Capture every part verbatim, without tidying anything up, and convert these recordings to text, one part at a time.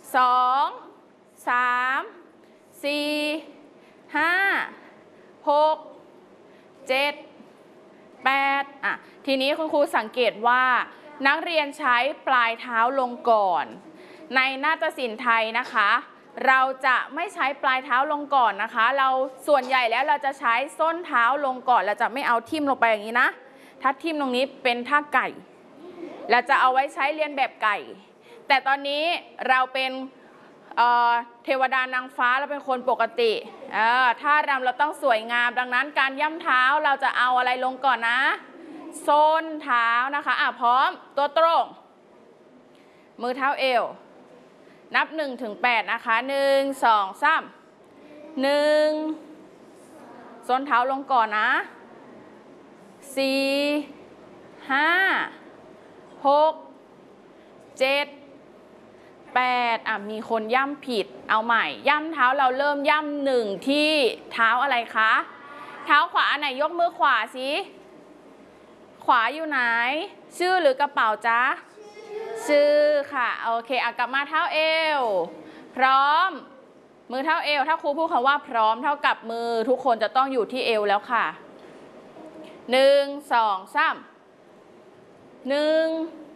สองสามสี่ห้าหกเจ็ดแปดอ่ะทีนี้คุณครูสังเกตว่านักเรียนใช้ปลายเท้าลงก่อนในนาฏศิลป์ไทยนะคะเราจะไม่ใช้ปลายเท้าลงก่อนนะคะเราส่วนใหญ่แล้วเราจะใช้ส้นเท้าลงก่อนเราจะไม่เอาทิ่มลงไปอย่างนี้นะถ้าทิ่มตรงนี้เป็นท่าไก่เราจะเอาไว้ใช้เรียนแบบไก่แต่ตอนนี้เราเป็นเ, เทวดานางฟ้าเราเป็นคนปกติท่ารำเราต้องสวยงามดังนั้นการย่ำเท้าเราจะเอาอะไรลงก่อนนะส้นเท้านะคะอ่ะพร้อมตัวตรงมือเท้าเอวนับหนึ่งถึงแปดนะคะหนึ่งสองสามหนึ่งส้นเท้าลงก่อนนะสี่ห้าหกเจ็ดแปดอ่ะมีคนย่ำผิดเอาใหม่ย่ำเท้าเราเริ่มย่ำหนึ่งที่เท้าอะไรคะเท้าขวาอันไหนยกมือขวาสิขวาอยู่ไหนชื่อหรือกระเป๋าจ๊ะชื่อค่ะโอเคอ่ะกลับมาเท้าเอวพร้อมมือเท้าเอวถ้าครูพูดคำว่าพร้อมเท่ากับมือทุกคนจะต้องอยู่ที่เอวแล้วค่ะหนึ่งสองสามหนึ่ง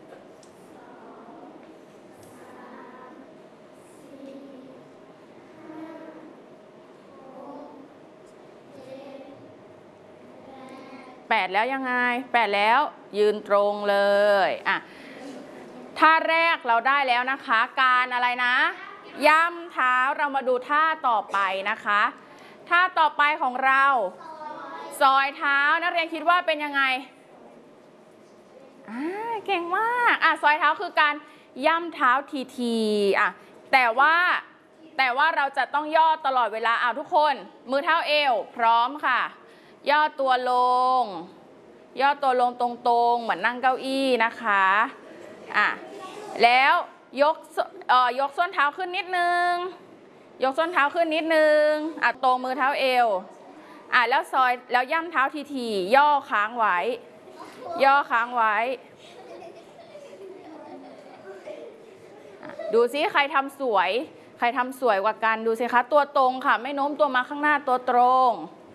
แปดแล้วยังไงแปดแล้วยืนตรงเลยอ่ะท่าแรกเราได้แล้วนะคะการอะไรนะย่ำเท้าเรามาดูท่าต่อไปนะคะท่าต่อไปของเราซอยเท้านักเรียนคิดว่าเป็นยังไงอ่าเก่งมากอ่ะซอยเท้าคือการย่ำเท้าทีๆอ่ะแต่ว่าแต่ว่าเราจะต้องย่อตลอดเวลาอ่ะทุกคนมือเท้าเอวพร้อมค่ะย่อตัวลงย่อตัวลงตรงๆเหมือนนั่งเก้าอี้นะคะอ่ะแล้วยกเอ่อยกส้นเท้าขึ้นนิดนึงยกส้นเท้าขึ้นนิดนึงอ่ะตรงมือเท้าเอวอ่ะแล้วซอยแล้วย่ำเท้าทีๆย่อค้างไว้ย่อค้างไว้ดูซิใครทำสวยใครทำสวยกว่ากันดูสิคะตัวตรงค่ะไม่โน้มตัวมาข้างหน้าตัวตรง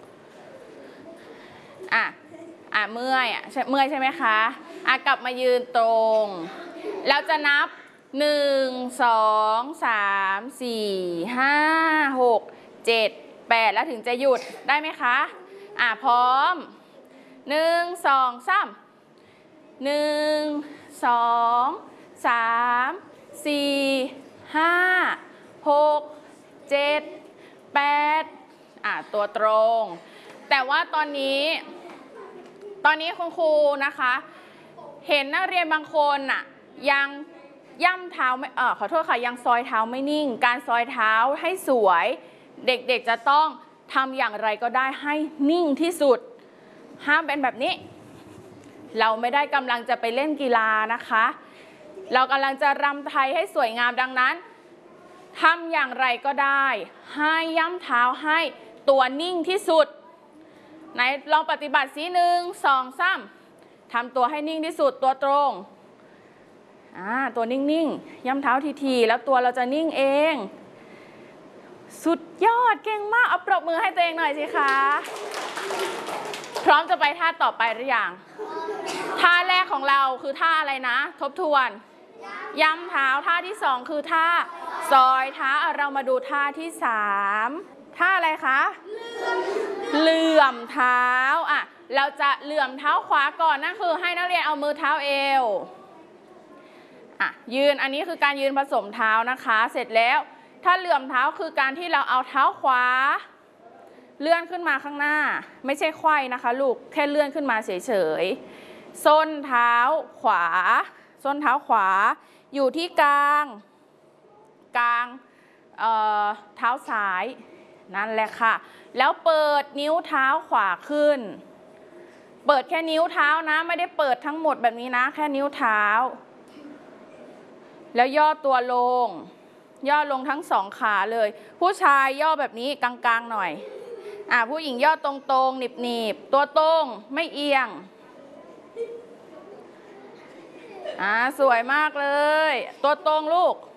อ่ะอ่ะเมื่อยอ่ะเมื่อยใช่ไหมคะอ่ะกลับมายืนตรงแล้วจะนับหนึ่งสองสามสี่ห้าหกเจ็ดแปดแล้วถึงจะหยุดได้ไหมคะอ่ะพร้อมหนึ่งสองสามหนึ่งสองสามสี่ห้าหกเจ็ดแปดอ่ะตัวตรงแต่ว่าตอนนี้ตอนนี้คุณครูนะคะเห็นนักเรียนบางคนน่ะยังย่ำเท้าไม่เออขอโทษค่ะยังซอยเท้าไม่นิ่งการซอยเท้าให้สวยเด็กๆจะต้องทำอย่างไรก็ได้ให้นิ่งที่สุดห้ามเป็นแบบนี้เราไม่ได้กำลังจะไปเล่นกีฬานะคะเรากำลังจะรำไทยให้สวยงามดังนั้นทำอย่างไรก็ได้ให้ย่ำเท้าให้ตัวนิ่งที่สุดไหนลองปฏิบัติสิหนึ่งสองสามทำตัวให้นิ่งที่สุดตัวตรงอ่าตัวนิ่งๆย่ำเท้าทีๆแล้วตัวเราจะนิ่งเองสุดยอดเก่งมากเอาปรบมือให้ตัวเองหน่อยสิคะพร้อมจะไปท่าต่อไปหรือยังท่าแรกของเราคือท่าอะไรนะทบทวนย่ำเท้าท่าที่สองคือท่าซอยเท้าเรามาดูท่าที่สามท่าอะไรคะเหลื่อมเท้าอ่ะเราจะเหลื่อมเท้าขวาก่อนนั่นคือให้นักเรียนเอามือเท้าเอวอ่ะยืนอันนี้คือการยืนผสมเท้านะคะเสร็จแล้วถ้าเหลื่อมเท้าคือการที่เราเอาเท้าขวาเลื่อนขึ้นมาข้างหน้าไม่ใช่ไขว้นะคะลูกแค่เลื่อนขึ้นมาเฉยๆส้นเท้าขวาส้นเท้าขวาอยู่ที่กลางกลางเอ่อเท้าซ้ายนั่นแหละค่ะแล้วเปิดนิ้วเท้าขวาขึ้นเปิดแค่นิ้วเท้านะไม่ได้เปิดทั้งหมดแบบนี้นะแค่นิ้วเท้าแล้วย่อตัวลงย่อลงทั้งสองขาเลยผู้ชายย่อแบบนี้กลางๆหน่อยอ่ะผู้หญิงย่อตรงๆหนีบๆตัวตรงไม่เอียงอ่าสวยมากเลยตัวตรงลูก